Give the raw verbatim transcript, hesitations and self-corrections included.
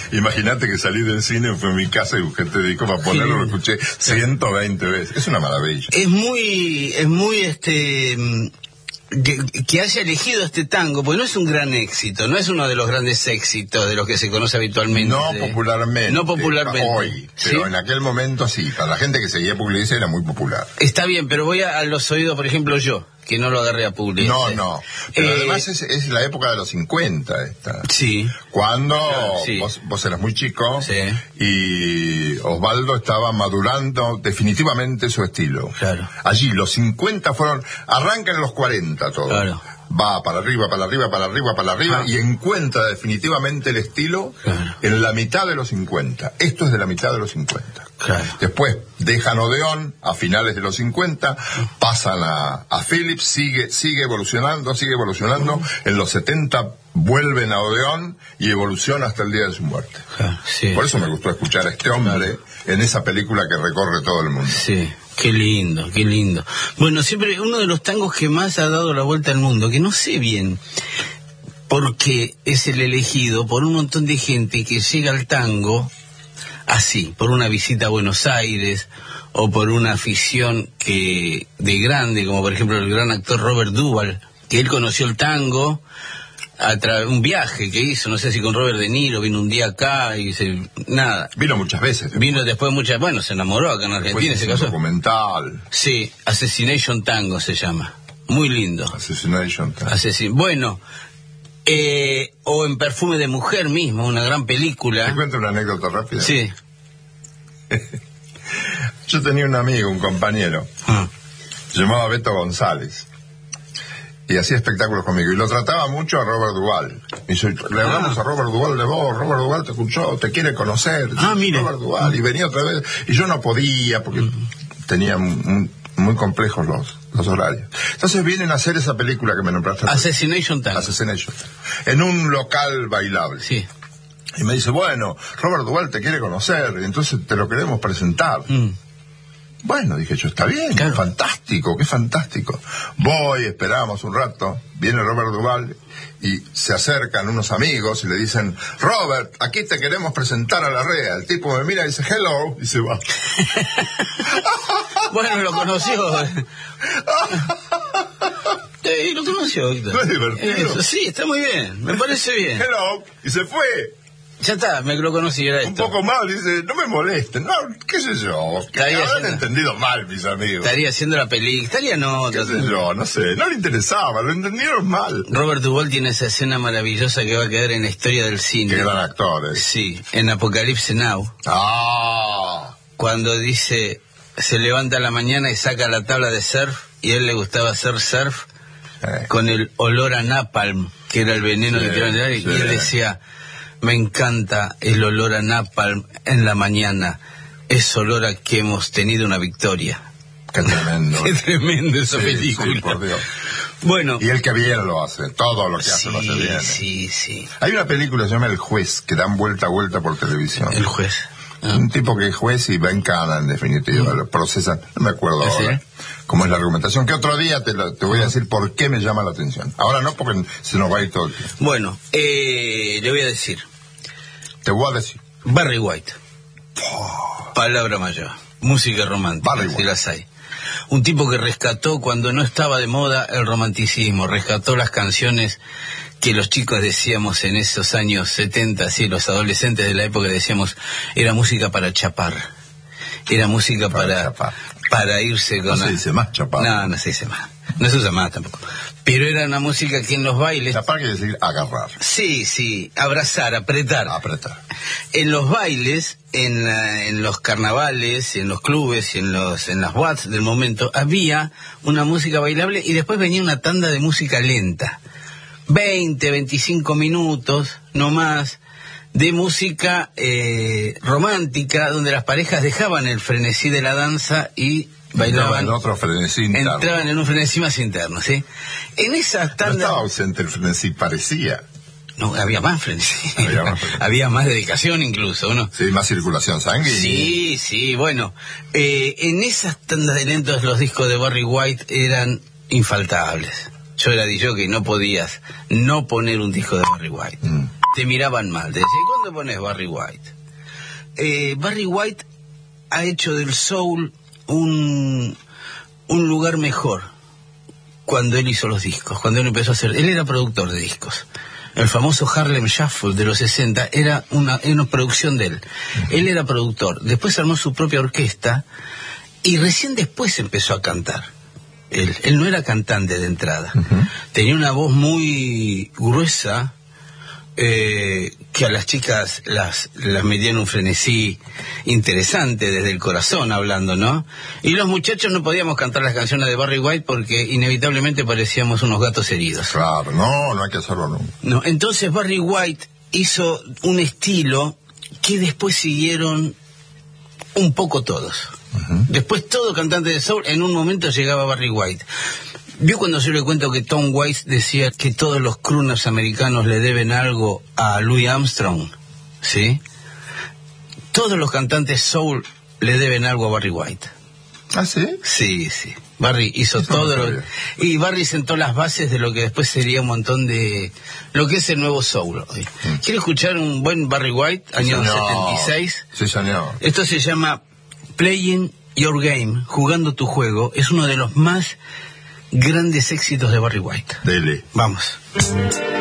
Imagínate que salí del cine, fui a mi casa y busqué este disco para ponerlo, lo escuché ciento veinte veces. Es una maravilla. Es muy, es muy, este... Que, que haya elegido este tango, porque no es un gran éxito, no es uno de los grandes éxitos de los que se conoce habitualmente. No popularmente. No popularmente. Hoy, pero ¿sí? En aquel momento sí, para la gente que seguía Pugliese era muy popular. Está bien, pero voy a, a los oídos, por ejemplo, yo, que no lo agarré a Pugliese. No, no. Pero eh, además es, es la época de los cincuenta esta. Sí. Cuando claro, sí. vos, vos eras muy chico, sí. Y Osvaldo estaba madurando definitivamente su estilo. Claro. Allí los cincuenta fueron, arrancan en los cuarenta todo. Claro. Va para arriba, para arriba, para arriba, para arriba, ah. y encuentra definitivamente el estilo claro. en la mitad de los cincuenta. Esto es de la mitad de los cincuenta. Claro. Después dejan Odeón a finales de los cincuenta, pasan a, a Philips, sigue, sigue evolucionando, sigue evolucionando. Uh-huh. En los setenta vuelven a Odeón y evoluciona hasta el día de su muerte. Claro, sí. Por eso me gustó escuchar a este hombre claro. en esa película que recorre todo el mundo. Sí. Qué lindo, qué lindo. Bueno, siempre uno de los tangos que más ha dado la vuelta al mundo, que no sé bien por qué es el elegido por un montón de gente que llega al tango así, por una visita a Buenos Aires o por una afición que de grande, como por ejemplo el gran actor Robert Duvall, que él conoció el tango a través de un viaje que hizo, no sé si con Robert De Niro, vino un día acá y se, nada. Vino muchas veces. Después. Vino después muchas, bueno, se enamoró acá en Argentina, se casó. Documental. Sí, Assassination Tango se llama, muy lindo. Assassination Tango. Assassin... Bueno, eh, o en Perfume de Mujer mismo, una gran película. ¿Te cuento una anécdota rápida? Sí. Yo tenía un amigo, un compañero, ah. se llamaba Beto González. Y hacía espectáculos conmigo. Y lo trataba mucho a Robert Duvall. Y dice, le hablamos ah. a Robert Duvall de vos, Robert Duvall te escuchó, te quiere conocer. Ah, mire. Robert Duvall. Y venía otra vez. Y yo no podía, porque mm. tenía muy, muy complejos los, los horarios. Entonces vienen a hacer esa película que me nombraste. Assassination Tango. Assassination Tango. En un local bailable. Sí. Y me dice, bueno, Robert Duvall te quiere conocer, y entonces te lo queremos presentar. Mm. Bueno, dije yo, está bien, claro. fantástico, qué fantástico. Voy, esperamos un rato, viene Robert Duvall y se acercan unos amigos y le dicen, Robert, aquí te queremos presentar a la rea. El tipo me mira y dice, hello, y se va. Bueno, lo conoció. Sí, lo conoció, Víctor. ¿No es divertido? Eso, sí, está muy bien, me parece bien. Hello, y se fue. Ya está, me lo conocí, era esto. Un poco mal, dice, no me molesten, no, qué sé yo, que habrán haciendo... entendido mal mis amigos. Estaría haciendo la película, estaría no... Qué sé yo, no sé, no le interesaba, lo entendieron mal. Robert Duvall tiene esa escena maravillosa que va a quedar en la historia del cine. Qué gran actor, ¿eh? Sí, en Apocalypse Now. Ah. Cuando dice, se levanta a la mañana y saca la tabla de surf, y a él le gustaba hacer surf eh. con el olor a napalm, que era el veneno sí, que tiraban de aire, sí. Y él decía... Me encanta el olor a napalm en la mañana. Es olor a que hemos tenido una victoria. Qué tremendo. Qué tremendo esa sí, película. Sí, por Dios. Bueno. Y el que bien lo hace. Todo lo que hace sí, lo hace bien. Sí, sí. Hay una película que se llama El Juez, que dan vuelta a vuelta por televisión. El Juez. Ah. Un tipo que es juez y va en cana, en definitiva. Mm. Lo procesan. No me acuerdo ¿Sí? ahora cómo es la argumentación. Que otro día te, lo, te voy a decir por qué me llama la atención. Ahora no, porque se nos va a ir todo el tiempo. Bueno, eh, le voy a decir. Te voy a decir. Barry White. Oh. Palabra mayor. Música romántica, Barry White. Si las hay. Un tipo que rescató cuando no estaba de moda el romanticismo, rescató las canciones que los chicos decíamos en esos años setenta, sí, los adolescentes de la época decíamos, era música para chapar, era música para para, para irse con... No se dice más chapar. No, no se dice más, no se usa más tampoco. Pero era una música que en los bailes... Chapar quiere decir agarrar. Sí, sí, abrazar, apretar. Apretar. En los bailes, en, la, en los carnavales, en los clubes y en, los, en las boates del momento, había una música bailable y después venía una tanda de música lenta. veinte, veinticinco minutos, no más, de música eh, romántica, donde las parejas dejaban el frenesí de la danza y bailaban. En otro frenesí interno. Entraban en un frenesí más interno, ¿sí? En esa tanda... No estaba ausente el frenesí, parecía. No, había más frenesí. Había más, frenesí. Había más dedicación incluso, ¿no? Sí, más circulación sanguínea. Sí, sí, bueno. Eh, en esas tandas de lentos los discos de Barry White eran infaltables. Yo era D J y no podías no poner un disco de Barry White. Mm. te miraban mal. Te decían, ¿cuándo pones Barry White? Eh, Barry White ha hecho del soul un, un lugar mejor cuando él hizo los discos, cuando él empezó a hacer... Él era productor de discos. El famoso Harlem Shuffle de los sesenta era una, era una producción de él. Él era productor. Después armó su propia orquesta y recién después empezó a cantar. Él, él no era cantante de entrada. Uh-huh. Tenía una voz muy gruesa, eh, que a las chicas las, las metía en un frenesí interesante, desde el corazón hablando, ¿no? Y los muchachos no podíamos cantar las canciones de Barry White porque inevitablemente parecíamos unos gatos heridos. Claro, no, no hay que hacerlo nunca. No, entonces Barry White hizo un estilo que después siguieron un poco todos. Uh-huh. Después todo cantante de soul, en un momento llegaba Barry White. ¿Vio cuando yo le cuento que Tom Waits decía que todos los crooners americanos le deben algo a Louis Armstrong? ¿Sí? Todos los cantantes soul le deben algo a Barry White. ¿Ah, sí? Sí, sí. Barry hizo Eso todo lo... Y Barry sentó las bases de lo que después sería un montón de... lo que es el nuevo soul hoy. Mm. ¿Quiere escuchar un buen Barry White, año sí, setenta y seis? Sí, señor. Esto se llama Playing Your Game, jugando tu juego. Es uno de los más grandes éxitos de Barry White. Dele. Vamos.